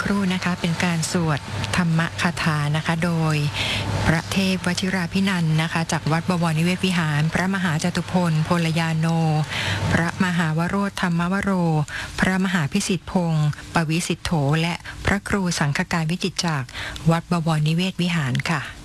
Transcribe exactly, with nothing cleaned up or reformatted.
รู่นะคะเป็นการสวดธรรมคาถานะคะโดยพระเทพวชิราภินันท์นะคะจากวัดบวรนิเวศวิหารพระมหาจตุพลพลยาโนพระมหาวโรธธรรมวโรพระมหาพิสิทธิพงศ์ปวิสิทโธและพระครูสังฆการวิจิตรจากวัดบวรนิเวศวิหารค่ะ